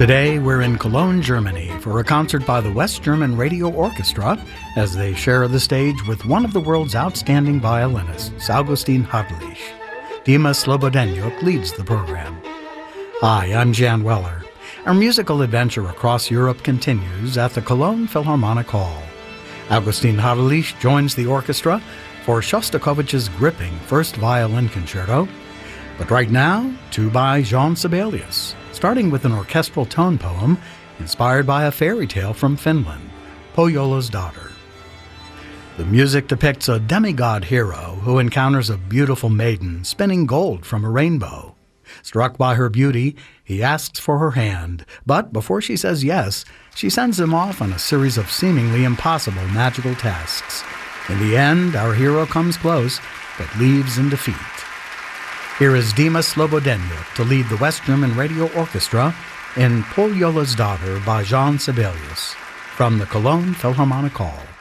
Today we're in Cologne, Germany for a concert by the West German Radio Orchestra as they share the stage with one of the world's outstanding violinists, Augustin Hartlich. Dima Slobodenjuk leads the program. Hi, I'm Jan Weller. Our musical adventure across Europe continues at the Cologne Philharmonic Hall. Augustin Hartlich joins the orchestra for Shostakovich's gripping first violin concerto. But right now, two by Jean Sibelius, starting with an orchestral tone poem inspired by a fairy tale from Finland, Pohjola's Daughter. The music depicts a demigod hero who encounters a beautiful maiden spinning gold from a rainbow. Struck by her beauty, he asks for her hand, but before she says yes, she sends him off on a series of seemingly impossible magical tasks. In the end, our hero comes close, but leaves in defeat. Here is Dima Slobodenjuk to lead the West German Radio Orchestra in Pohjola's Daughter by Jean Sibelius from the Cologne Philharmonic Hall.